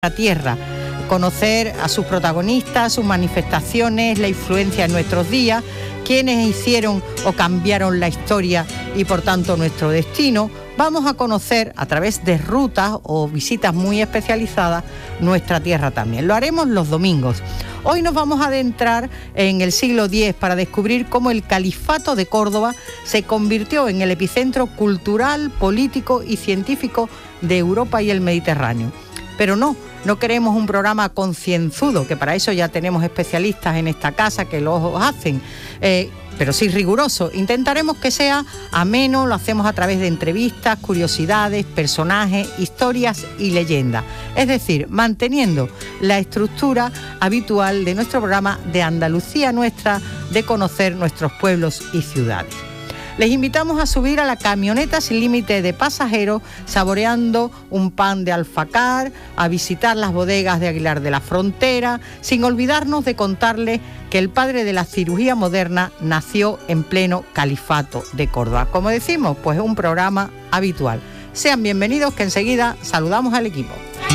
la tierra, conocer a sus protagonistas, sus manifestaciones, la influencia en nuestros días, quienes hicieron o cambiaron la historia y por tanto nuestro destino. Vamos a conocer a través de rutas o visitas muy especializadas nuestra tierra también. Lo haremos los domingos. Hoy nos vamos a adentrar en el siglo X para descubrir cómo el Califato de Córdoba se convirtió en el epicentro cultural, político y científico de Europa y el Mediterráneo. Pero no queremos un programa concienzudo, que para eso ya tenemos especialistas en esta casa que lo hacen, pero sí riguroso. Intentaremos que sea ameno, lo hacemos a través de entrevistas, curiosidades, personajes, historias y leyendas. Es decir, manteniendo la estructura habitual de nuestro programa de Andalucía Nuestra, de conocer nuestros pueblos y ciudades. Les invitamos a subir a la camioneta sin límite de pasajeros, saboreando un pan de alfacár, a visitar las bodegas de Aguilar de la Frontera, sin olvidarnos de contarles que el padre de la cirugía moderna nació en pleno Califato de Córdoba. Como decimos, pues es un programa habitual. Sean bienvenidos, que enseguida saludamos al equipo.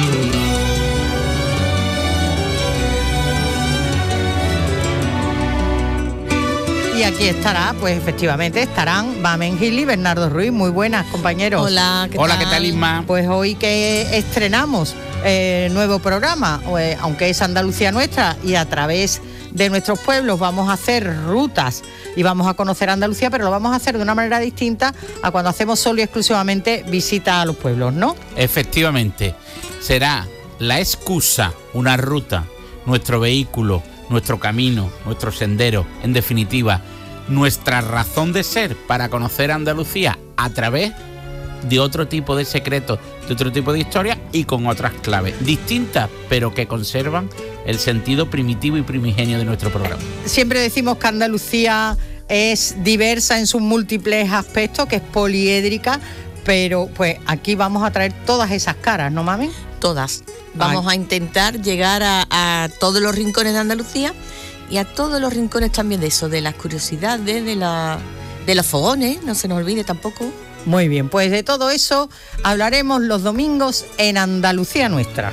Y aquí estará, pues efectivamente estarán Mamen Gil y Bernardo Ruiz. Muy buenas, compañeros. Hola, ¿qué tal? Hola, ¿qué tal, Isma? Pues hoy que estrenamos nuevo programa, aunque es Andalucía Nuestra, y a través de nuestros pueblos vamos a hacer rutas y vamos a conocer Andalucía, pero lo vamos a hacer de una manera distinta a cuando hacemos solo y exclusivamente visita a los pueblos, ¿no? Efectivamente, será la excusa, una ruta, nuestro vehículo, nuestro camino, nuestro sendero, en definitiva, nuestra razón de ser para conocer Andalucía a través de otro tipo de secretos, de otro tipo de historias y con otras claves distintas, pero que conservan el sentido primitivo y primigenio de nuestro programa. Siempre decimos que Andalucía es diversa en sus múltiples aspectos, que es poliédrica, pero pues aquí vamos a traer todas esas caras, ¿no, mami? Todas. Vamos a intentar llegar a todos los rincones de Andalucía y a todos los rincones también de eso, de las curiosidades, de los fogones, no se nos olvide tampoco. Muy bien, pues de todo eso hablaremos los domingos en Andalucía Nuestra.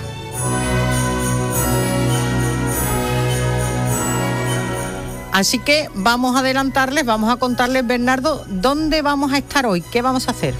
Así que vamos a adelantarles, vamos a contarles, Bernardo, dónde vamos a estar hoy, qué vamos a hacer.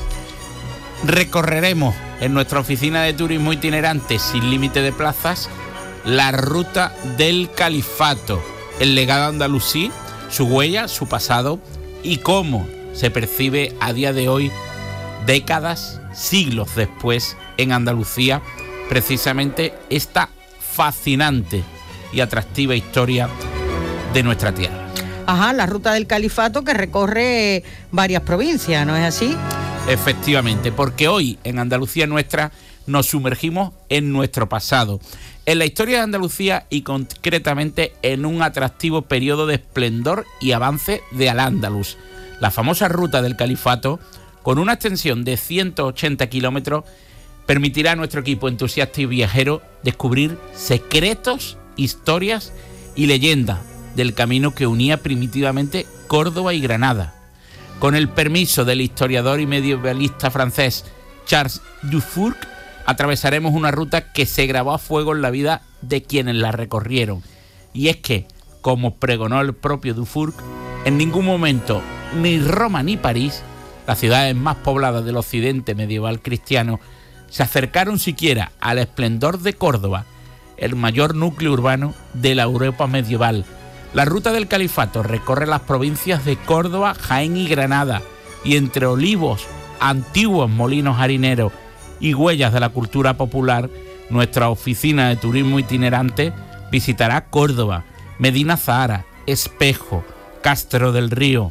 Recorreremos en nuestra oficina de turismo itinerante sin límite de plazas la ruta del Califato, el legado andalusí, su huella, su pasado y cómo se percibe a día de hoy, décadas, siglos después, en Andalucía, precisamente esta fascinante y atractiva historia de nuestra tierra. Ajá, la ruta del Califato que recorre varias provincias, ¿no es así? Efectivamente, porque hoy en Andalucía Nuestra nos sumergimos en nuestro pasado, en la historia de Andalucía y concretamente en un atractivo periodo de esplendor y avance de Al-Ándalus. La famosa ruta del Califato, con una extensión de 180 kilómetros, permitirá a nuestro equipo entusiasta y viajero descubrir secretos, historias y leyendas del camino que unía primitivamente Córdoba y Granada. Con el permiso del historiador y medievalista francés Charles Dufourcq, atravesaremos una ruta que se grabó a fuego en la vida de quienes la recorrieron. Y es que, como pregonó el propio Dufourcq, en ningún momento ni Roma ni París, las ciudades más pobladas del occidente medieval cristiano, se acercaron siquiera al esplendor de Córdoba, el mayor núcleo urbano de la Europa medieval. La ruta del Califato recorre las provincias de Córdoba, Jaén y Granada, y entre olivos, antiguos molinos harineros y huellas de la cultura popular, nuestra oficina de turismo itinerante visitará Córdoba, Medina Zahara, Espejo, Castro del Río,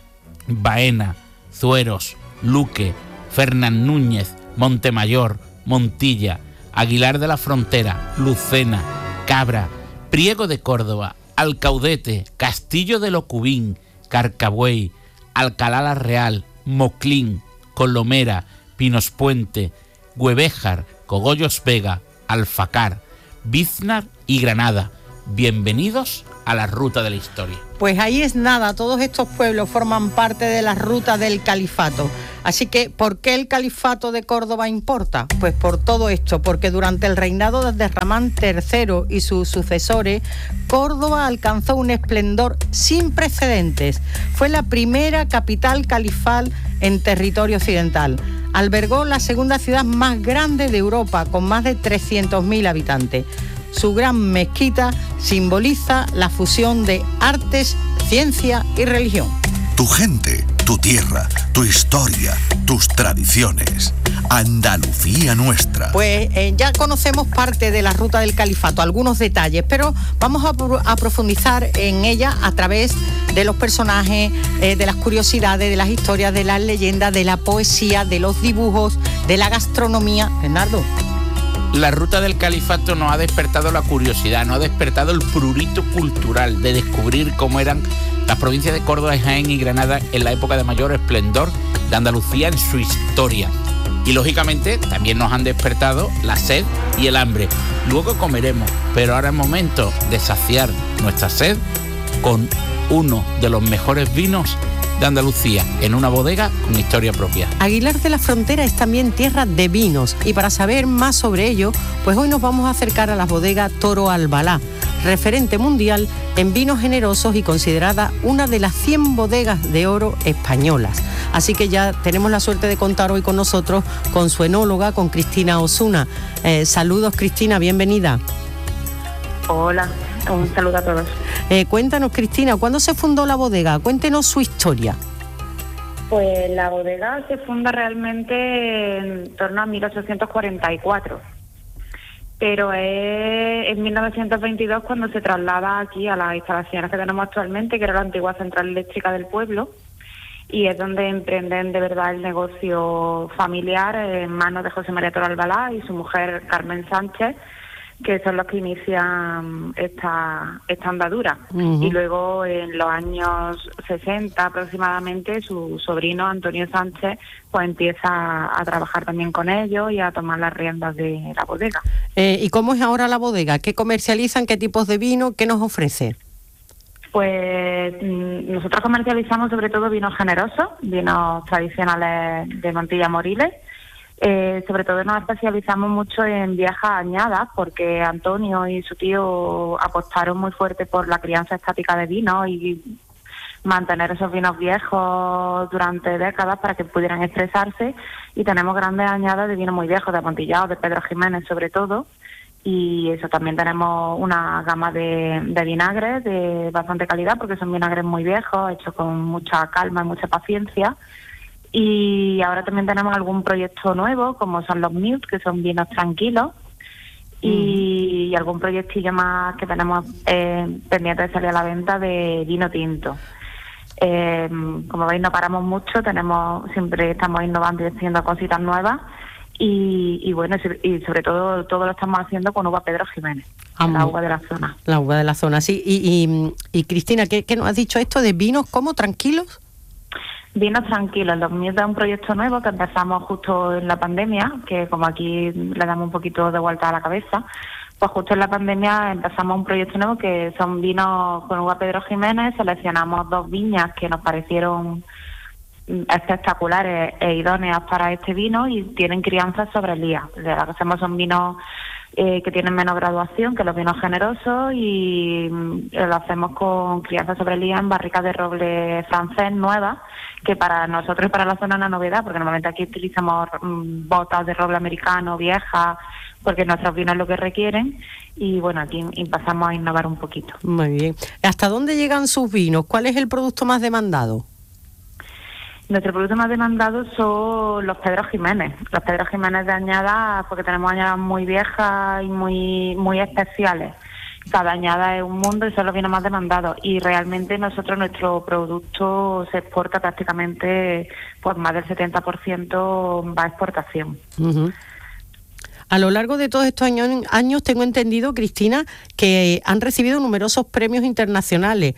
Baena, Zueros, Luque, Fernán Núñez, Montemayor, Montilla, Aguilar de la Frontera, Lucena, Cabra, Priego de Córdoba, Alcaudete, Castillo de Locubín, Carcabuey, Alcalá la Real, Moclín, Colomera, Pinos Puente, Güevéjar, Cogollos Vega, Alfacar, Biznar y Granada. Bienvenidos a la ruta de la historia. Pues ahí es nada, todos estos pueblos forman parte de la ruta del califato. Así que, ¿por qué el califato de Córdoba importa? Pues por todo esto, porque durante el reinado de Abderramán III y sus sucesores, Córdoba alcanzó un esplendor sin precedentes. Fue la primera capital califal en territorio occidental. Albergó la segunda ciudad más grande de Europa, con más de 300.000 habitantes. Su gran mezquita simboliza la fusión de artes, ciencia y religión. Tu gente, tu tierra, tu historia, tus tradiciones. Andalucía nuestra. Pues ya conocemos parte de la ruta del califato, algunos detalles, pero vamos a profundizar en ella a través de los personajes, de las curiosidades, de las historias, de las leyendas, de la poesía, de los dibujos, de la gastronomía. Bernardo. La ruta del califato nos ha despertado la curiosidad, nos ha despertado el prurito cultural de descubrir cómo eran las provincias de Córdoba, Jaén y Granada en la época de mayor esplendor de Andalucía en su historia. Y lógicamente también nos han despertado la sed y el hambre. Luego comeremos, pero ahora es momento de saciar nuestra sed con uno de los mejores vinos de Andalucía, en una bodega con historia propia. Aguilar de la Frontera es también tierra de vinos, y para saber más sobre ello, pues hoy nos vamos a acercar a la bodega Toro Albalá, referente mundial en vinos generosos y considerada una de las 100 bodegas de oro españolas. Así que ya tenemos la suerte de contar hoy con nosotros con su enóloga, con Cristina Osuna. Saludos, Cristina, bienvenida. Hola, un saludo a todos. Cuéntanos, Cristina, ¿cuándo se fundó la bodega? Cuéntenos su historia. Pues la bodega se funda realmente en torno a 1844, pero es en 1922 cuando se traslada aquí a las instalaciones que tenemos actualmente, que era la antigua central eléctrica del pueblo, y es donde emprenden de verdad el negocio familiar en manos de José María Toro Albalá y su mujer Carmen Sánchez, que son los que inician esta andadura. Uh-huh. Y luego en los años 60 aproximadamente su sobrino Antonio Sánchez pues empieza a trabajar también con ellos y a tomar las riendas de la bodega. ¿Y cómo es ahora la bodega? ¿Qué comercializan? ¿Qué tipos de vino? ¿Qué nos ofrece? Pues nosotros comercializamos sobre todo vinos generosos, vinos tradicionales de Montilla Moriles. Sobre todo nos especializamos mucho en viejas añadas, porque Antonio y su tío apostaron muy fuerte por la crianza estática de vinos y mantener esos vinos viejos durante décadas para que pudieran expresarse, y tenemos grandes añadas de vinos muy viejos, de Amontillado, de Pedro Jiménez sobre todo, y eso también tenemos una gama de vinagres de bastante calidad, porque son vinagres muy viejos, hechos con mucha calma y mucha paciencia. Y ahora también tenemos algún proyecto nuevo, como son los Mute, que son vinos tranquilos, y algún proyectillo más que tenemos pendiente de salir a la venta de vino tinto. Como veis, no paramos mucho, siempre estamos innovando y haciendo cositas nuevas, y bueno, y sobre todo lo estamos haciendo con uva Pedro Jiménez, la uva de la zona. La uva de la zona, sí. Y Cristina, ¿qué nos has dicho esto de vinos como tranquilos? Vinos tranquilos. Los Mute es un proyecto nuevo que empezamos justo en la pandemia, que como aquí le damos un poquito de vuelta a la cabeza, pues justo en la pandemia empezamos un proyecto nuevo que son vinos con uva Pedro Jiménez. Seleccionamos 2 viñas que nos parecieron espectaculares e idóneas para este vino, y tienen crianza sobre elía. Lo que hacemos son vinos que tienen menos graduación que los vinos generosos, y lo hacemos con crianza sobre elía en barricas de roble francés nuevas, que para nosotros y para la zona es una novedad, porque normalmente aquí utilizamos botas de roble americano viejas, porque nuestros vinos es lo que requieren, y bueno, aquí pasamos a innovar un poquito. Muy bien. ¿Hasta dónde llegan sus vinos? ¿Cuál es el producto más demandado? Nuestro producto más demandado son los Pedro Jiménez. Los Pedro Jiménez de añada, porque tenemos añadas muy viejas y muy especiales. Cada añada es un mundo y son los vinos más demandados. Y realmente nuestro producto se exporta prácticamente, pues más del 70% va a exportación. Uh-huh. A lo largo de todos estos años tengo entendido, Cristina, que han recibido numerosos premios internacionales.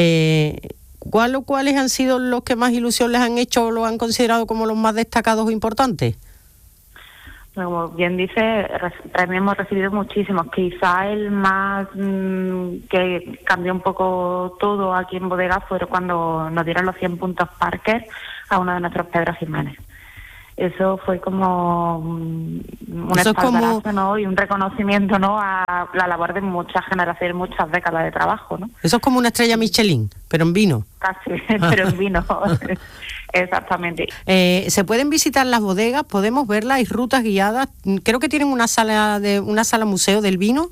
¿Cuáles han sido los que más ilusión les han hecho o lo han considerado como los más destacados o importantes? Como bien dice, también hemos recibido muchísimos. Quizá el más que cambió un poco todo aquí en bodega fue cuando nos dieron los 100 puntos Parker a uno de nuestros Pedro Jiménez. Eso fue como un espaldarazo, ¿no? Y un reconocimiento, ¿no? A la labor de muchas generaciones, muchas décadas de trabajo, ¿no? Eso es como una estrella Michelin, pero en vino. Casi, pero en vino. Exactamente. ¿Se pueden visitar las bodegas? ¿Podemos verlas? ¿Hay rutas guiadas? Creo que tienen una sala museo del vino.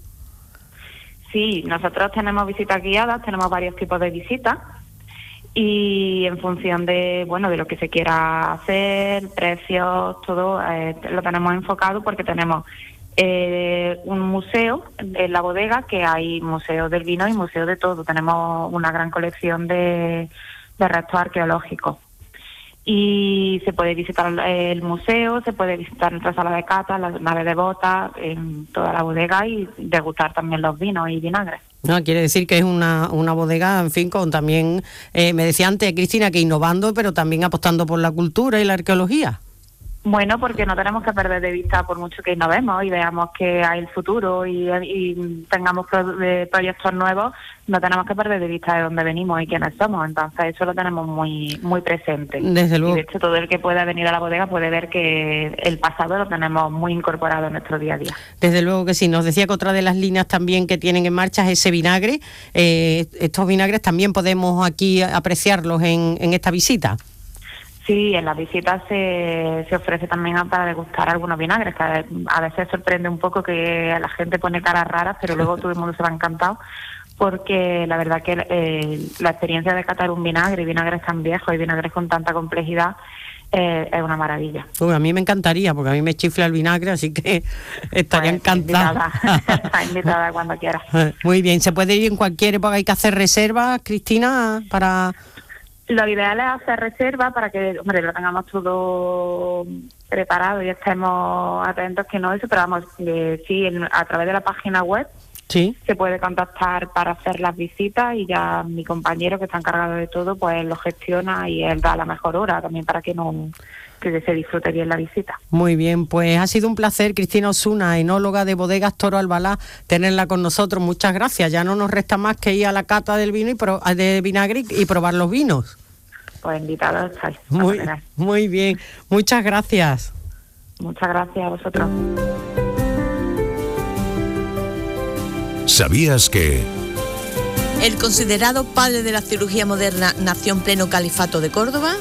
Sí, nosotros tenemos visitas guiadas, tenemos varios tipos de visitas. Y en función de de lo que se quiera hacer, precios, todo lo tenemos enfocado, porque tenemos un museo en la bodega, que hay museo del vino y museo de todo. Tenemos una gran colección de restos arqueológicos. Y se puede visitar el museo, se puede visitar nuestra sala de cata, la nave de botas, en toda la bodega, y degustar también los vinos y vinagres. No, quiere decir que es una bodega, en fin, con también, me decía antes Cristina, que innovando, pero también apostando por la cultura y la arqueología. Bueno, porque no tenemos que perder de vista, por mucho que innovemos y veamos que hay el futuro y tengamos proyectos nuevos, no tenemos que perder de vista de dónde venimos y quiénes somos. Entonces eso lo tenemos muy muy presente. Desde luego. Y de hecho todo el que pueda venir a la bodega puede ver que el pasado lo tenemos muy incorporado en nuestro día a día. Desde luego que sí. Nos decía que otra de las líneas también que tienen en marcha es ese vinagre. Estos vinagres también podemos aquí apreciarlos en esta visita. Sí, en las visitas se ofrece también para degustar algunos vinagres, que a veces sorprende un poco que la gente pone caras raras, pero luego todo el mundo se va encantado, porque la verdad que la experiencia de catar un vinagre, y vinagres tan viejos y vinagres con tanta complejidad, es una maravilla. A mí me encantaría, porque a mí me chifla el vinagre, así que estaría encantada. Está invitada cuando quieras. Muy bien, ¿se puede ir en cualquier época? ¿Hay que hacer reservas, Cristina, para...? Lo ideal es hacer reserva para que, lo tengamos todo preparado y estemos atentos, que no eso, pero vamos, sí, a través de la página web sí se puede contactar para hacer las visitas, y ya mi compañero, que está encargado de todo, pues lo gestiona y él da la mejor hora también para que se disfrute bien la visita. Muy bien, pues ha sido un placer, Cristina Osuna, enóloga de Bodegas Toro Albalá, tenerla con nosotros. Muchas gracias. Ya no nos resta más que ir a la cata del vino de vinagre y probar los vinos. Pues invitados estáis. Muy bien, muchas gracias. Muchas gracias a vosotros. ¿Sabías que...? El considerado padre de la cirugía moderna nació en pleno califato de Córdoba.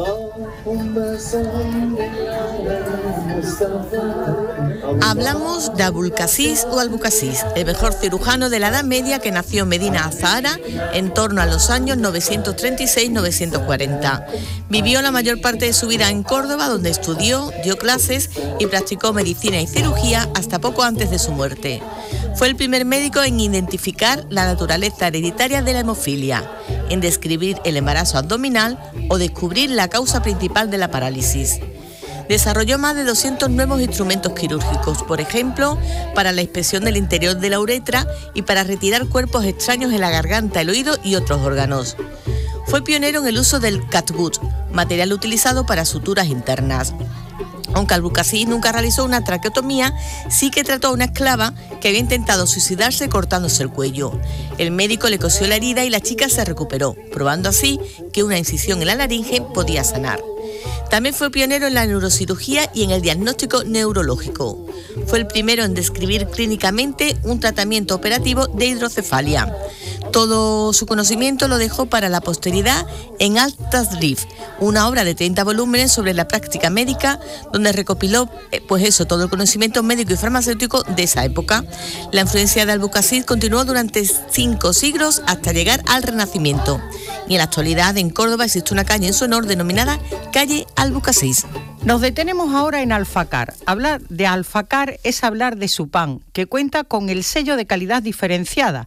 Hablamos de Abulcasis o Albucasis, el mejor cirujano de la Edad Media, que nació en Medina Azahara en torno a los años 936-940. Vivió la mayor parte de su vida en Córdoba, donde estudió, dio clases y practicó medicina y cirugía hasta poco antes de su muerte. Fue el primer médico en identificar la naturaleza hereditaria de la hemofilia, en describir el embarazo abdominal o descubrir la causa principal de la parálisis. Desarrolló más de 200 nuevos instrumentos quirúrgicos, por ejemplo, para la inspección del interior de la uretra y para retirar cuerpos extraños en la garganta, el oído y otros órganos. Fue pionero en el uso del catgut, material utilizado para suturas internas. Aunque Albucasis nunca realizó una traqueotomía, sí que trató a una esclava que había intentado suicidarse cortándose el cuello. El médico le cosió la herida y la chica se recuperó, probando así que una incisión en la laringe podía sanar. También fue pionero en la neurocirugía y en el diagnóstico neurológico. Fue el primero en describir clínicamente un tratamiento operativo de hidrocefalia. Todo su conocimiento lo dejó para la posteridad en Al-Tasrif, una obra de 30 volúmenes sobre la práctica médica, donde recopiló todo el conocimiento médico y farmacéutico de esa época. La influencia de Albucasis continuó durante 5 siglos hasta llegar al Renacimiento. Y en la actualidad en Córdoba existe una calle en su honor denominada Calle Albucasis. Nos detenemos ahora en Alfacar. Hablar de Alfacar es hablar de su pan, que cuenta con el sello de calidad diferenciada.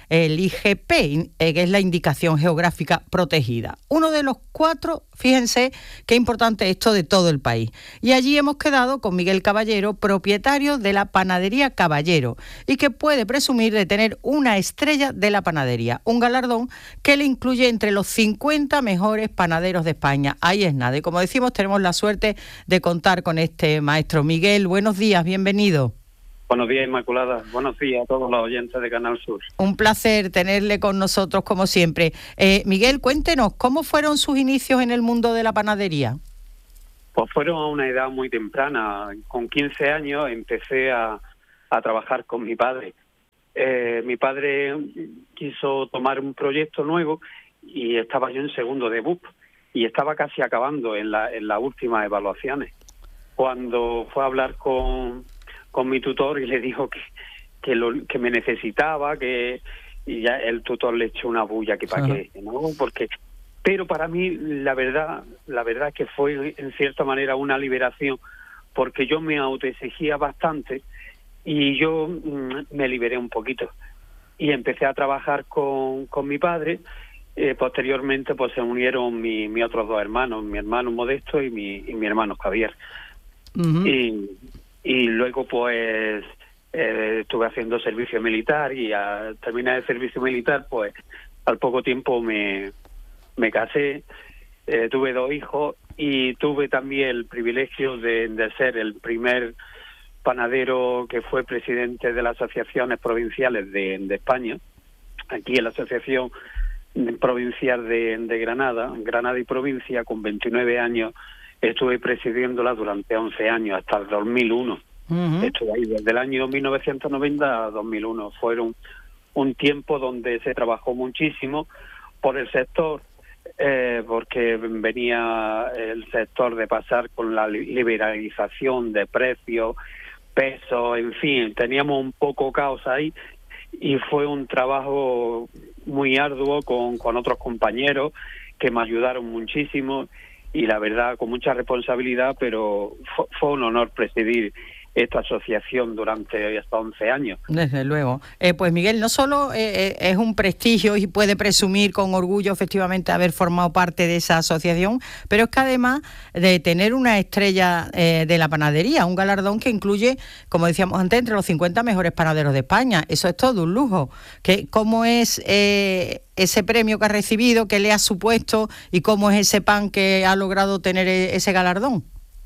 el IGP, que es la Indicación Geográfica Protegida. Uno de los 4, fíjense qué importante esto de todo el país. Y allí hemos quedado con Miguel Caballero, propietario de la Panadería Caballero, y que puede presumir de tener una estrella de la panadería, un galardón que le incluye entre los 50 mejores panaderos de España. Ahí es nada. Y como decimos, tenemos la suerte de contar con este maestro. Miguel, buenos días, bienvenido. Buenos días, Inmaculada. Buenos días a todos los oyentes de Canal Sur. Un placer tenerle con nosotros, como siempre. Miguel, cuéntenos, ¿cómo fueron sus inicios en el mundo de la panadería? Pues fueron a una edad muy temprana. Con 15 años empecé a trabajar con mi padre. Mi padre quiso tomar un proyecto nuevo y estaba yo en segundo de BUP y estaba casi acabando en las últimas evaluaciones. Cuando fue a hablar con mi tutor y le dijo que me necesitaba, y ya el tutor le echó una bulla que para qué, ¿no? Pero para mí la verdad es que fue en cierta manera una liberación, porque yo me autoexigía bastante y yo me liberé un poquito y empecé a trabajar con mi padre. Posteriormente pues se unieron mis otros 2 hermanos, mi hermano Modesto y mi hermano Javier. Uh-huh. Y luego pues estuve haciendo servicio militar y al terminar el servicio militar pues al poco tiempo me casé, tuve 2 hijos y tuve también el privilegio de ser el primer panadero que fue presidente de las asociaciones provinciales de España, aquí en la Asociación Provincial de Granada y Provincia. Con 29 años estuve presidiéndola durante 11 años, hasta el 2001. Uh-huh. Estuve ahí desde el año 1990 a 2001. Fueron un tiempo donde se trabajó muchísimo por el sector, porque venía el sector de pasar con la liberalización de precios, pesos, en fin, teníamos un poco caos ahí y fue un trabajo muy arduo con otros compañeros que me ayudaron muchísimo y la verdad con mucha responsabilidad, pero fue un honor presidir esta asociación durante hasta 11 años. Desde luego. Pues Miguel, no solo es un prestigio y puede presumir con orgullo efectivamente haber formado parte de esa asociación, pero es que además de tener una estrella de la panadería, un galardón que incluye, como decíamos antes, entre los 50 mejores panaderos de España. Eso es todo un lujo. ¿Cómo es ese premio que ha recibido, qué le ha supuesto y cómo es ese pan que ha logrado tener ese galardón?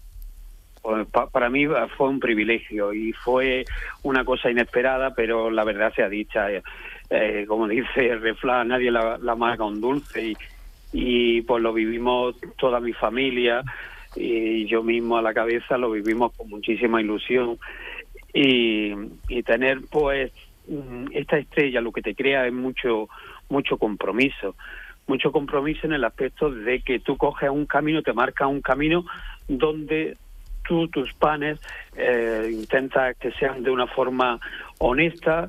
Pues para mí fue un privilegio y fue una cosa inesperada, pero la verdad sea dicha, como dice el refrán, nadie la amarga un dulce y pues lo vivimos toda mi familia y yo mismo a la cabeza, lo vivimos con muchísima ilusión y tener pues esta estrella lo que te crea es mucho compromiso en el aspecto de que tú coges un camino, te marca un camino donde tus panes intentas que sean de una forma honesta,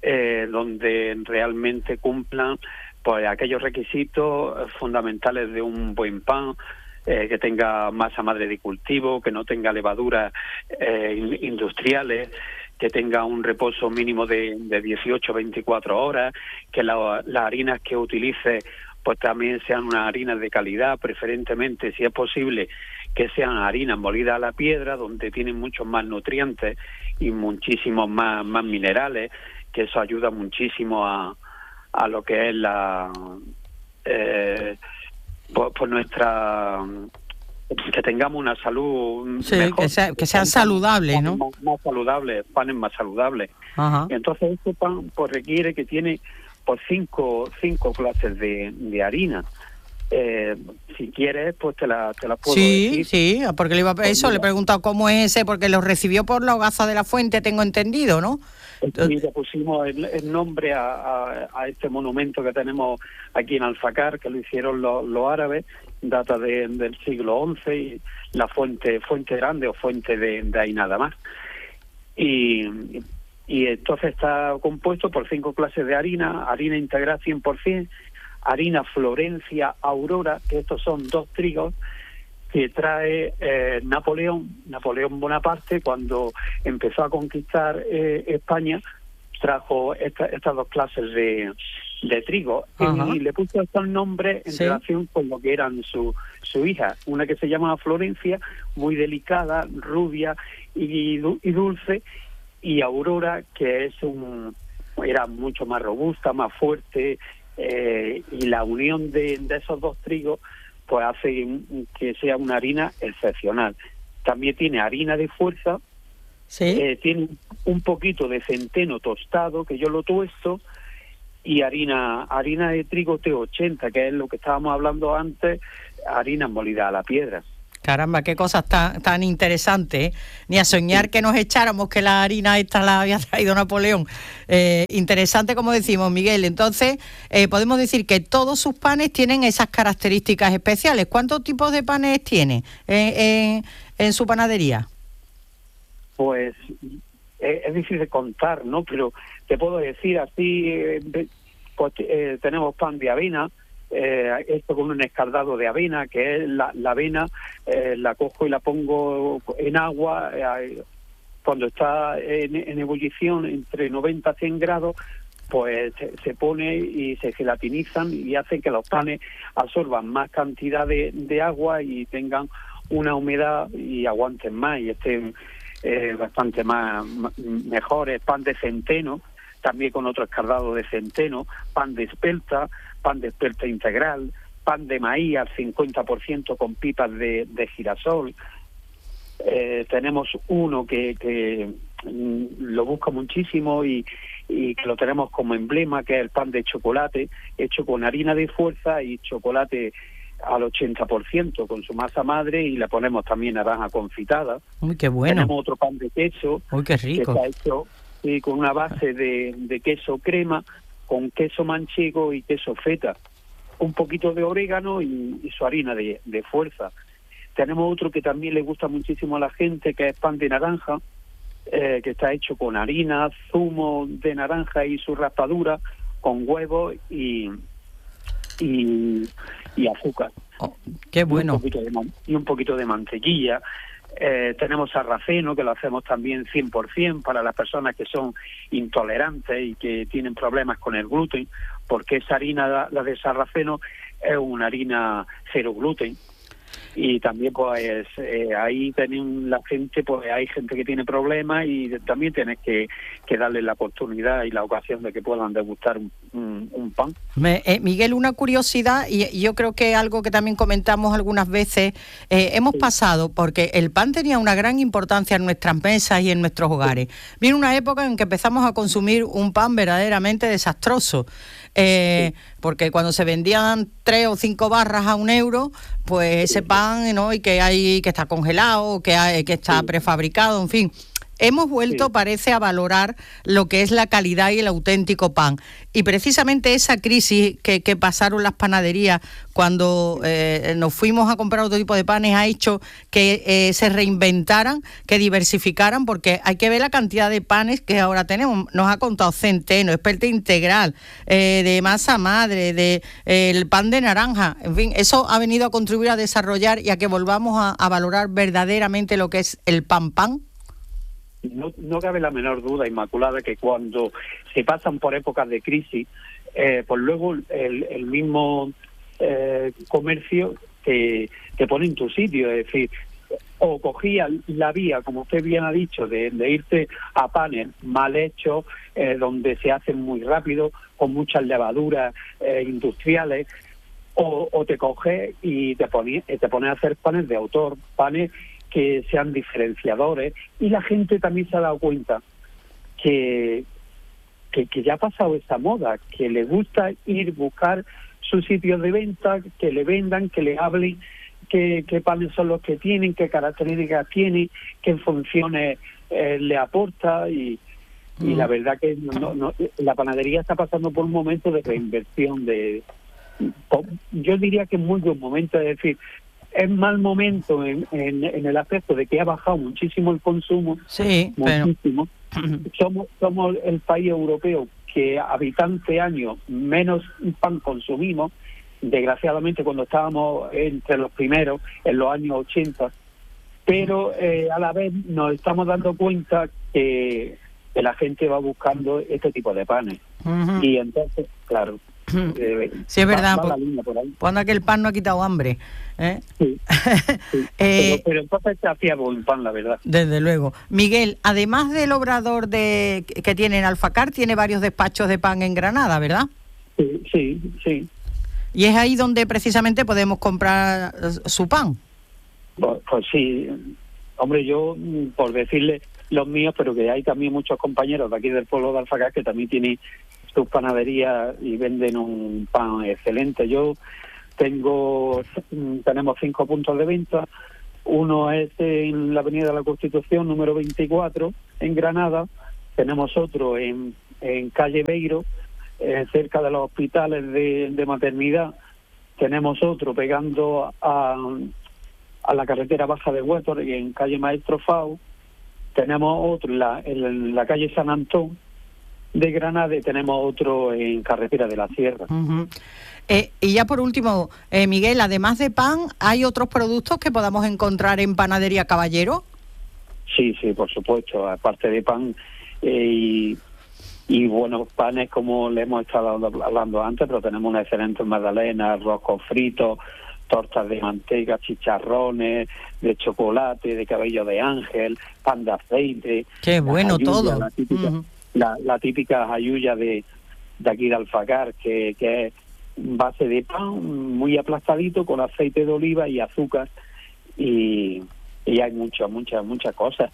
donde realmente cumplan pues aquellos requisitos fundamentales de un buen pan, que tenga masa madre de cultivo, que no tenga levaduras industriales, que tenga un reposo mínimo de 18 24 horas, que las harinas que utilice pues también sean unas harinas de calidad, preferentemente, si es posible, que sean harinas molidas a la piedra, donde tienen muchos más nutrientes y muchísimos más minerales, que eso ayuda muchísimo a lo que es pues nuestra, que tengamos una salud mejor, que sean saludables, ¿no? Más saludables, panes más saludables. Ajá. Entonces este pan pues requiere que tiene pues cinco clases de harina. Si quieres, pues te la puedo decir. Sí, porque le he preguntado cómo es ese, porque lo recibió por la hogaza de la fuente, tengo entendido, ¿no? Sí, le pusimos el nombre a este monumento que tenemos aquí en Alfacar, que lo hicieron los árabes, data del siglo XI, y la fuente grande o fuente de ahí nada más. Y entonces está compuesto por 5 clases de harina integral 100%, harina Florencia Aurora, que estos son 2 trigos que trae Napoleón Bonaparte cuando empezó a conquistar España. trajo estas dos clases de trigo. Ajá. Y le puso estos nombres en relación con lo que eran su hija. Una que se llama Florencia, muy delicada, rubia y dulce, y Aurora, que era mucho más robusta, más fuerte, y la unión de esos dos trigos pues hace que sea una harina excepcional. También tiene harina de fuerza. Sí. Tiene un poquito de centeno tostado, que yo lo tuesto, y harina de trigo T80, que es lo que estábamos hablando antes, harina molida a la piedra. Caramba, qué cosas tan interesantes, ¿eh? Ni a soñar que nos echáramos que la harina esta la había traído Napoleón. Interesante, como decimos, Miguel. Entonces, podemos decir que todos sus panes tienen esas características especiales. ¿Cuántos tipos de panes tiene en su panadería? Pues es difícil de contar, ¿no? Pero te puedo decir así, tenemos pan de avena, esto con un escaldado de avena, que es la avena, la cojo y la pongo en agua, cuando está en ebullición entre 90 a 100 grados, pues se pone y se gelatinizan y hace que los panes absorban más cantidad de agua y tengan una humedad y aguanten más y estén bastante mejores. Pan de centeno, también con otro escaldado de centeno, pan de espelta integral, pan de maíz al 50% con pipas de girasol. Tenemos uno que lo busca muchísimo y que lo tenemos como emblema, que es el pan de chocolate, hecho con harina de fuerza y chocolate al 80% con su masa madre, y le ponemos también naranja confitada. Uy, qué bueno. Tenemos otro pan de queso. Uy, qué rico. Que está hecho con una base de queso crema, con queso manchego y queso feta, un poquito de orégano y su harina de fuerza. Tenemos otro que también le gusta muchísimo a la gente, que es pan de naranja, que está hecho con harina, zumo de naranja y su raspadura, con huevo y azúcar. Oh, qué bueno. Y un poquito de mantequilla. Tenemos sarraceno, que lo hacemos también 100% para las personas que son intolerantes y que tienen problemas con el gluten, porque esa harina, la de sarraceno, es una harina cero gluten. Y también pues ahí tienen la gente, pues hay gente que tiene problemas y también tienes que darle la oportunidad y la ocasión de que puedan degustar un pan. Miguel, una curiosidad, y yo creo que algo que también comentamos algunas veces, hemos pasado, porque el pan tenía una gran importancia en nuestras mesas y en nuestros hogares. Vino una época en que empezamos a consumir un pan verdaderamente desastroso, porque cuando se vendían 3 o 5 barras a €1, pues ese pan, ¿no? Y que está congelado, que está prefabricado, en fin. Hemos vuelto, parece, a valorar lo que es la calidad y el auténtico pan. Y precisamente esa crisis que pasaron las panaderías cuando nos fuimos a comprar otro tipo de panes ha hecho que se reinventaran, que diversificaran, porque hay que ver la cantidad de panes que ahora tenemos. Nos ha contado centeno, espelta integral, de masa madre, el pan de naranja. En fin, eso ha venido a contribuir a desarrollar y a que volvamos a valorar verdaderamente lo que es el pan. No cabe la menor duda, Inmaculada, que cuando se pasan por épocas de crisis, pues luego el mismo comercio te pone en tu sitio. Es decir, o cogía la vía, como usted bien ha dicho, de irte a panes mal hechos, donde se hacen muy rápido, con muchas levaduras industriales, o te coges y te pones a hacer panes de autor, panes que sean diferenciadores. Y la gente también se ha dado cuenta que ya ha pasado esa moda, que le gusta buscar sus sitios de venta, que le vendan, que le hablen qué panes son los que tienen, qué características tienen, qué funciones le aporta, y la verdad que la panadería está pasando por un momento de reinversión, yo diría que es muy buen momento. Es decir, es mal momento en el aspecto de que ha bajado muchísimo el consumo, muchísimo. Somos el país europeo que habitante año menos pan consumimos, desgraciadamente, cuando estábamos entre los primeros en los años 80, pero a la vez nos estamos dando cuenta que que la gente va buscando este tipo de panes. Y entonces, claro, sí, es verdad, va la línea por ahí. Cuando que el pan no ha quitado hambre. Sí. Pero entonces se hacía buen pan, la verdad. Desde luego. Miguel, además del obrador que tiene en Alfacar, tiene varios despachos de pan en Granada, ¿verdad? Sí. Y es ahí donde precisamente podemos comprar su pan. Pues sí, hombre, yo, por decirle los míos, pero que hay también muchos compañeros de aquí del pueblo de Alfacar que también tienen sus panaderías y venden un pan excelente. Tenemos 5 puntos de venta. Uno es en la Avenida de la Constitución, número 24, en Granada. Tenemos otro en calle Beiro, cerca de los hospitales de maternidad. Tenemos otro pegando a la carretera baja de Huétor, en calle Maestro Fau. Tenemos otro en la calle San Antón de Granada, y tenemos otro en carretera de la Sierra. Y ya por último, Miguel, además de pan, ¿hay otros productos que podamos encontrar en Panadería Caballero? Sí, por supuesto, aparte de pan y buenos panes, como le hemos estado hablando antes, pero tenemos una excelente magdalena, arroz con frito, tortas de manteca, chicharrones de chocolate, de cabello de ángel, pan de aceite. ¡Qué bueno jayuya, todo! La típica jayuya de aquí de Alfacar, que es base de pan muy aplastadito con aceite de oliva y azúcar, y hay muchas cosas.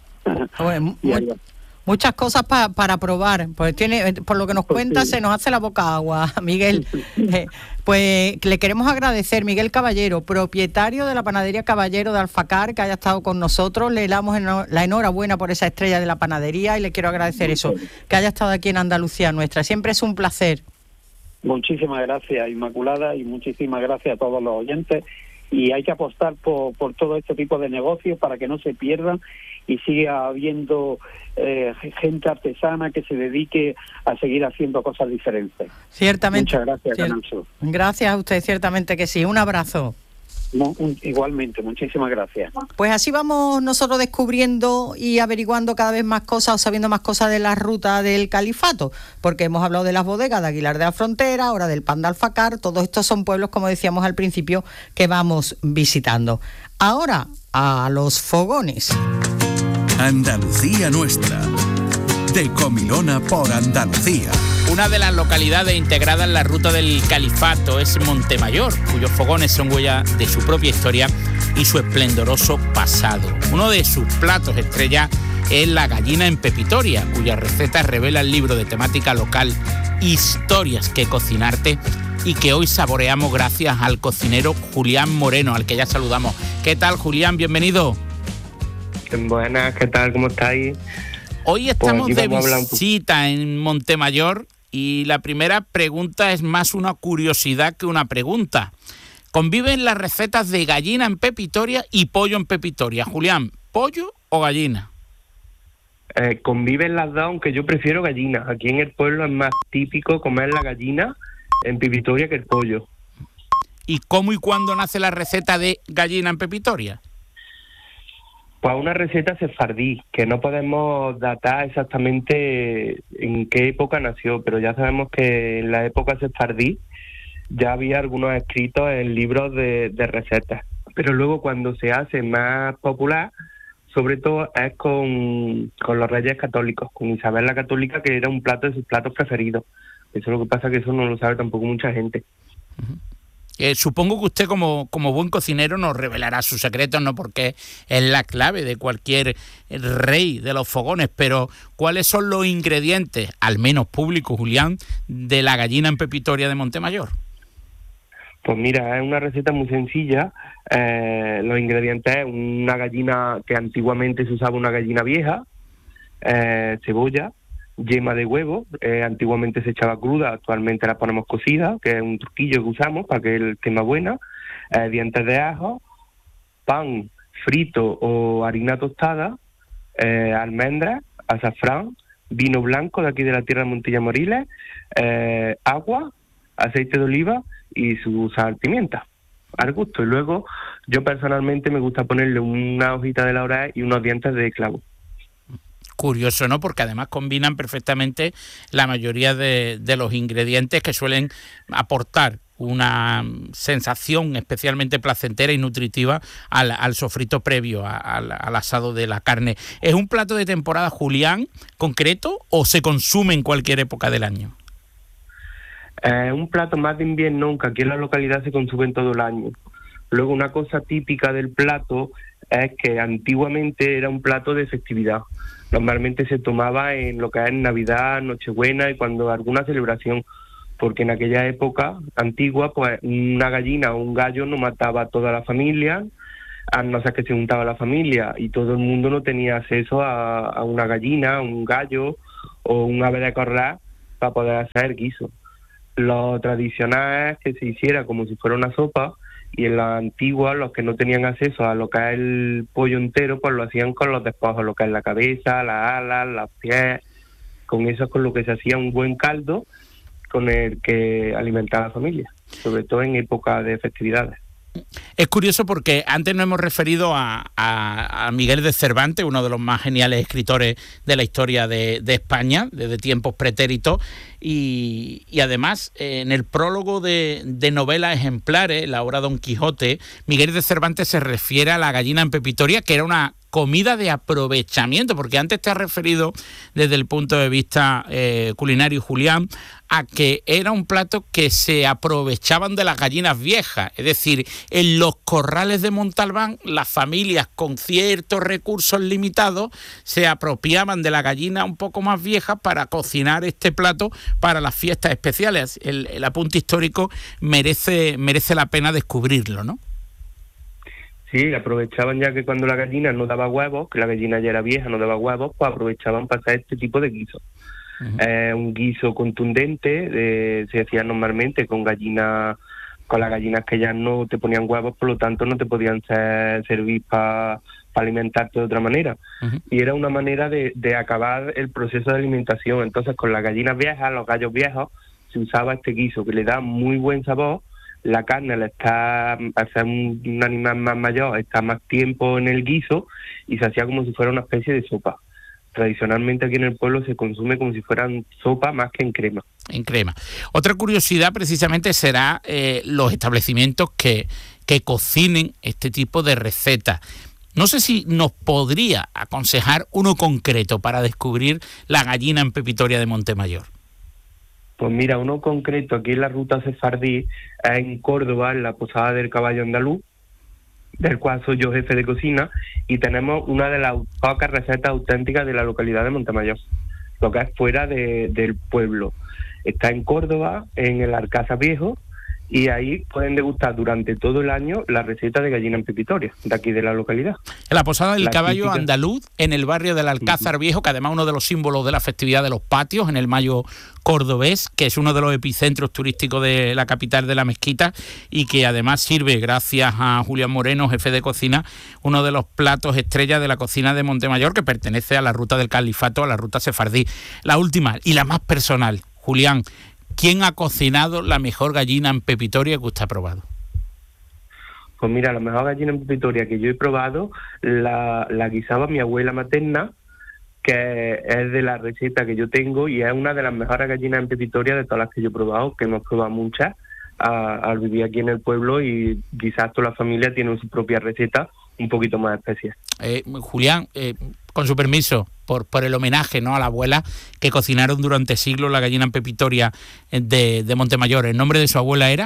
Muchas cosas para probar, pues por lo que nos cuenta, se nos hace la boca agua, Miguel. Pues le queremos agradecer, Miguel Caballero, propietario de la Panadería Caballero de Alfacar, que haya estado con nosotros. Le damos la enhorabuena por esa estrella de la panadería y le quiero agradecer eso, que haya estado aquí en Andalucía Nuestra. Siempre es un placer. Muchísimas gracias, Inmaculada, y muchísimas gracias a todos los oyentes. Y hay que apostar por todo este tipo de negocios para que no se pierdan y siga habiendo gente artesana que se dedique a seguir haciendo cosas diferentes. Ciertamente. Muchas gracias, Canal Sur. Gracias a usted, ciertamente que sí. Un abrazo. Igualmente, muchísimas gracias. Pues así vamos nosotros descubriendo y averiguando cada vez más cosas, o sabiendo más cosas de la ruta del Califato, porque hemos hablado de las bodegas de Aguilar de la Frontera, ahora del pan de Alfacar. Todos estos son pueblos, como decíamos al principio, que vamos visitando. Ahora, a los fogones. Andalucía Nuestra, de Comilona por Andalucía. Una de las localidades integradas en la ruta del Califato es Montemayor, cuyos fogones son huella de su propia historia y su esplendoroso pasado. Uno de sus platos estrella es la gallina en pepitoria, cuya receta revela el libro de temática local Historias que cocinarte, y que hoy saboreamos gracias al cocinero Julián Moreno, al que ya saludamos. ¿Qué tal, Julián? Bienvenido. Buenas, ¿qué tal? ¿Cómo estáis? Hoy estamos de visita en Montemayor y la primera pregunta es más una curiosidad que una pregunta. ¿Conviven las recetas de gallina en pepitoria y pollo en pepitoria? Julián, ¿pollo o gallina? Conviven las dos, aunque yo prefiero gallina. Aquí en el pueblo es más típico comer la gallina en pepitoria que el pollo. ¿Y cómo y cuándo nace la receta de gallina en pepitoria? Pues una receta sefardí, que no podemos datar exactamente en qué época nació, pero ya sabemos que en la época sefardí ya había algunos escritos en libros de recetas. Pero luego cuando se hace más popular, sobre todo es con los Reyes Católicos, con Isabel la Católica, que era un plato de sus platos preferidos. Eso es lo que pasa, que eso no lo sabe tampoco mucha gente. Supongo que usted como buen cocinero nos revelará sus secretos, no, porque es la clave de cualquier rey de los fogones, pero ¿cuáles son los ingredientes, al menos públicos, Julián, de la gallina en pepitoria de Montemayor? Pues mira, es una receta muy sencilla. Los ingredientes es una gallina que antiguamente se usaba, una gallina vieja, cebolla, yema de huevo, antiguamente se echaba cruda, actualmente la ponemos cocida, que es un truquillo que usamos para que esté más buena, dientes de ajo, pan frito o harina tostada, almendras, azafrán, vino blanco de aquí de la tierra de Montilla Moriles, agua, aceite de oliva y su sal, pimienta, al gusto. Y luego yo personalmente me gusta ponerle una hojita de laurel y unos dientes de clavo. curioso, ¿no? Porque además combinan perfectamente la mayoría de los ingredientes que suelen aportar una sensación especialmente placentera y nutritiva al sofrito previo al asado de la carne. ¿Es un plato de temporada, Julián, concreto o se consume en cualquier época del año? Un plato más de invierno, aunque aquí en la localidad se consume todo el año. Luego, una cosa típica del plato es que antiguamente era un plato de festividad. Normalmente se tomaba en lo que es Navidad, Nochebuena y cuando alguna celebración, porque en aquella época antigua, pues una gallina o un gallo no mataba a toda la familia, a no ser que se juntaba la familia, y todo el mundo no tenía acceso a una gallina, un gallo o un ave de corral para poder hacer guiso. Lo tradicional es que se hiciera como si fuera una sopa, y en la antigua los que no tenían acceso a lo que es el pollo entero, pues lo hacían con los despojos, lo que es la cabeza, las alas, los pies. Con eso es con lo que se hacía un buen caldo con el que alimentaba a la familia, sobre todo en época de festividades. Es curioso porque antes nos hemos referido a Miguel de Cervantes, uno de los más geniales escritores de la historia de España, desde tiempos pretéritos, y además en el prólogo de novelas ejemplares, la obra Don Quijote, Miguel de Cervantes se refiere a la gallina en pepitoria, que era una comida de aprovechamiento, porque antes te has referido desde el punto de vista culinario, Julián, a que era un plato que se aprovechaban de las gallinas viejas, es decir, en los corrales de Montalbán las familias con ciertos recursos limitados se apropiaban de la gallina un poco más vieja para cocinar este plato para las fiestas especiales. El apunte histórico merece la pena descubrirlo, ¿no? Sí, aprovechaban ya que cuando la gallina no daba huevos, que la gallina ya era vieja, no daba huevos, pues aprovechaban para hacer este tipo de guiso. Uh-huh. Un guiso contundente, se hacía normalmente con las gallinas que ya no te ponían huevos, por lo tanto no te podían servir para alimentarte de otra manera. Uh-huh. Y era una manera de acabar el proceso de alimentación. Entonces con las gallinas viejas, los gallos viejos, se usaba este guiso que le da muy buen sabor. La carne al ser un animal más mayor, está más tiempo en el guiso y se hacía como si fuera una especie de sopa. Tradicionalmente aquí en el pueblo se consume como si fueran sopa más que en crema. En crema. Otra curiosidad precisamente será los establecimientos que cocinen este tipo de recetas. No sé si nos podría aconsejar uno concreto para descubrir la gallina en pepitoria de Montemayor. Pues mira, uno concreto aquí en la ruta sefardí, en Córdoba, en la Posada del Caballo Andaluz, del cual soy yo jefe de cocina, y tenemos una de las pocas recetas auténticas de la localidad de Montemayor, lo que es fuera del pueblo. Está en Córdoba, en el Alcázar Viejo, y ahí pueden degustar durante todo el año la receta de gallina en pepitoria, de aquí de la localidad. En la Posada del Caballo Andaluz, en el barrio del Alcázar Viejo, que además es uno de los símbolos de la festividad de los patios, en el mayo cordobés, que es uno de los epicentros turísticos de la capital de la mezquita, y que además sirve, gracias a Julián Moreno, jefe de cocina, uno de los platos estrella de la cocina de Montemayor, que pertenece a la ruta del califato, a la ruta sefardí. La última y la más personal, Julián, ¿quién ha cocinado la mejor gallina en pepitoria que usted ha probado? Pues mira, la mejor gallina en pepitoria que yo he probado la guisaba mi abuela materna, que es de la receta que yo tengo y es una de las mejores gallinas en pepitoria de todas las que yo he probado, que hemos probado muchas al vivir aquí en el pueblo, y quizás toda la familia tiene su propia receta un poquito más especial. Julián, con su permiso, por el homenaje, ¿no?, a la abuela, que cocinaron durante siglos la gallina en pepitoria de Montemayor. ¿El nombre de su abuela era?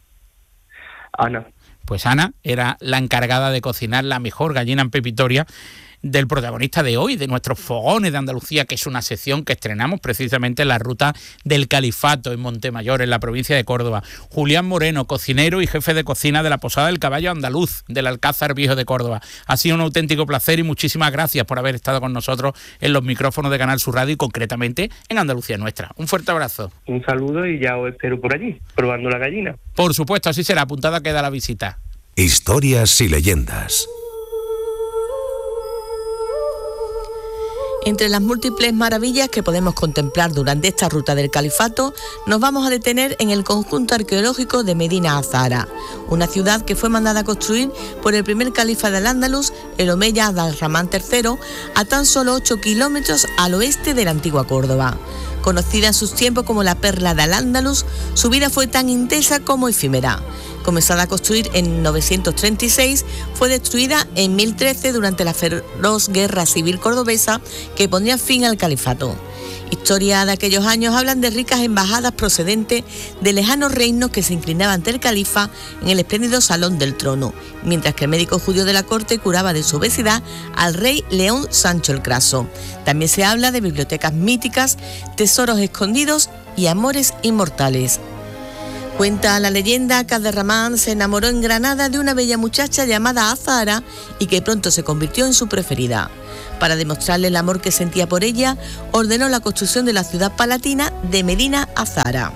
Ana. Pues Ana era la encargada de cocinar la mejor gallina en pepitoria del protagonista de hoy, de nuestros fogones de Andalucía, que es una sección que estrenamos precisamente en la ruta del Califato, en Montemayor, en la provincia de Córdoba. Julián Moreno, cocinero y jefe de cocina de la Posada del Caballo Andaluz, del Alcázar Viejo de Córdoba. Ha sido un auténtico placer y muchísimas gracias por haber estado con nosotros en los micrófonos de Canal Sur Radio y concretamente en Andalucía Nuestra. Un fuerte abrazo. Un saludo y ya os espero por allí, probando la gallina. Por supuesto, así será. Apuntada queda la visita. Historias y leyendas. Entre las múltiples maravillas que podemos contemplar durante esta ruta del califato, nos vamos a detener en el conjunto arqueológico de Medina Azahara, una ciudad que fue mandada a construir por el primer califa del Andalus, el omeya Abd-al-Rahman III, a tan solo 8 kilómetros al oeste de la antigua Córdoba. Conocida en sus tiempos como la perla del Andalus, su vida fue tan intensa como efímera. Comenzada a construir en 936, fue destruida en 1013 durante la feroz guerra civil cordobesa que ponía fin al califato. Historias de aquellos años hablan de ricas embajadas procedentes de lejanos reinos que se inclinaban ante el califa en el espléndido salón del trono, mientras que el médico judío de la corte curaba de su obesidad al rey León Sancho el Craso. También se habla de bibliotecas míticas, tesoros escondidos y amores inmortales. Cuenta la leyenda que Abd-al-Rahman se enamoró en Granada de una bella muchacha llamada Azahara y que pronto se convirtió en su preferida. Para demostrarle el amor que sentía por ella, ordenó la construcción de la ciudad palatina de Medina Azahara.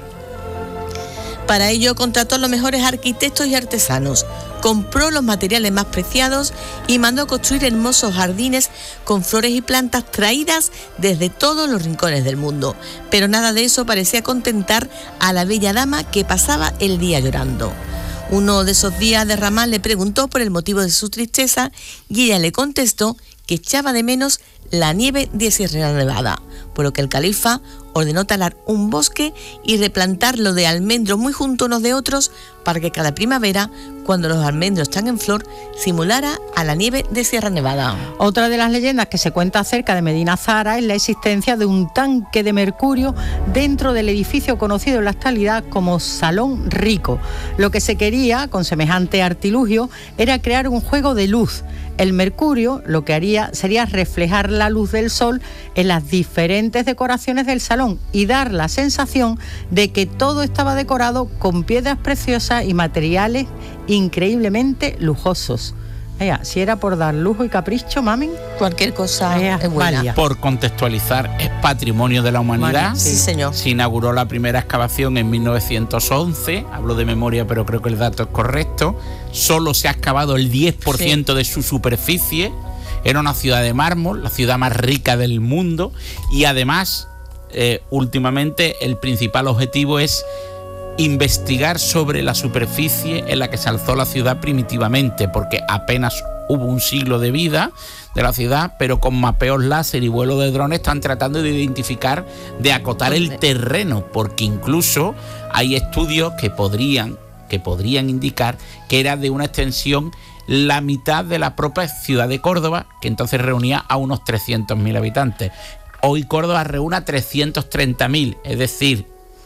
Para ello contrató a los mejores arquitectos y artesanos, compró los materiales más preciados y mandó construir hermosos jardines con flores y plantas traídas desde todos los rincones del mundo. Pero nada de eso parecía contentar a la bella dama que pasaba el día llorando. Uno de esos días Abd-al-Rahman le preguntó por el motivo de su tristeza y ella le contestó que echaba de menos la nieve de Sierra Nevada, por lo que el califa ordenó talar un bosque y replantarlo de almendros muy junto unos de otros para que cada primavera, cuando los almendros están en flor, simulara a la nieve de Sierra Nevada. Otra de las leyendas que se cuenta acerca de Medina Azahara es la existencia de un tanque de mercurio dentro del edificio conocido en la actualidad como Salón Rico. Lo que se quería, con semejante artilugio, era crear un juego de luz. El mercurio lo que haría sería reflejar la luz del sol en las diferentes decoraciones del salón y dar la sensación de que todo estaba decorado con piedras preciosas y materiales increíblemente lujosos. Si era por dar lujo y capricho, mamen, cualquier cosa es buena. Vaya. Por contextualizar, es patrimonio de la humanidad. Sí, señor. Se inauguró la primera excavación en 1911, hablo de memoria pero creo que el dato es correcto. Solo se ha excavado el 10% de su superficie. Era una ciudad de mármol, la ciudad más rica del mundo, y además, últimamente, el principal objetivo es investigar sobre la superficie en la que se alzó la ciudad primitivamente, porque apenas hubo un siglo de vida de la ciudad, pero con mapeos láser y vuelo de drones están tratando de identificar, de acotar el terreno, porque incluso hay estudios que podrían indicar que era de una extensión la mitad de la propia ciudad de Córdoba, que entonces reunía a unos 300.000 habitantes. Hoy Córdoba reúne a 330.000, es decir,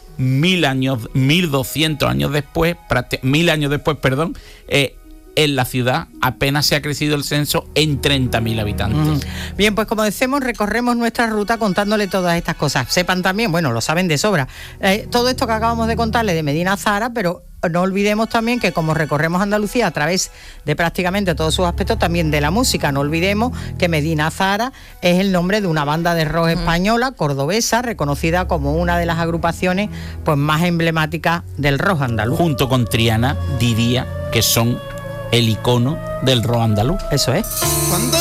1.200 años después, 1.000 años después, en la ciudad apenas se ha crecido el censo en 30.000 habitantes. Bien, pues como decimos, recorremos nuestra ruta contándole todas estas cosas. Sepan también, bueno, lo saben de sobra, todo esto que acabamos de contarle de Medina Azahara, pero no olvidemos también que como recorremos Andalucía a través de prácticamente todos sus aspectos, también de la música, no olvidemos que Medina Azahara es el nombre de una banda de rock española, cordobesa, reconocida como una de las agrupaciones pues más emblemáticas del rock andaluz. Junto con Triana, diría que son el icono del rock andaluz. Eso es. Cuando